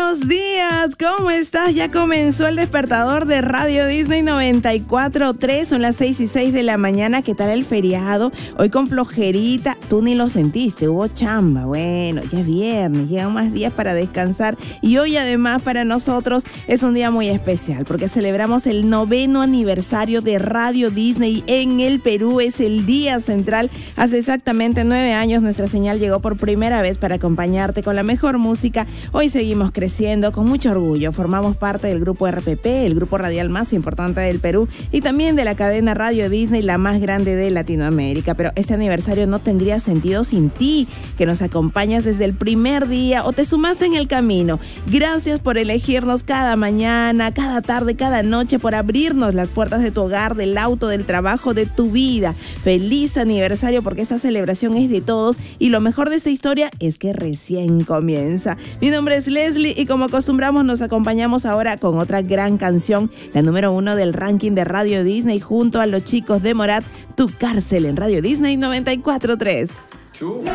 buenos días, ¿cómo estás? Ya comenzó el despertador de Radio Disney 94.3, son las 6:06 de la mañana. ¿Qué tal el feriado? Hoy con flojerita, tú ni lo sentiste, hubo chamba. Bueno, ya es viernes, llegan más días para descansar y hoy además para nosotros es un día muy especial porque celebramos el 9º aniversario de Radio Disney en el Perú. Es el día central. Hace exactamente 9 años nuestra señal llegó por primera vez para acompañarte con la mejor música. Hoy seguimos creciendo con mucho orgullo. Formamos parte del grupo RPP, el grupo radial más importante del Perú y también de la cadena Radio Disney, la más grande de Latinoamérica. Pero ese aniversario no tendría sentido sin ti, que nos acompañas desde el primer día o te sumaste en el camino. Gracias por elegirnos cada mañana, cada tarde, cada noche, por abrirnos las puertas de tu hogar, del auto, del trabajo, de tu vida. Feliz aniversario, porque esta celebración es de todos y lo mejor de esta historia es que recién comienza. Mi nombre es Leslie y como acostumbramos nos acompañamos ahora con otra gran canción, la número 1 del ranking de Radio Disney junto a los chicos de Morat, Tu Cárcel en Radio Disney 94.3.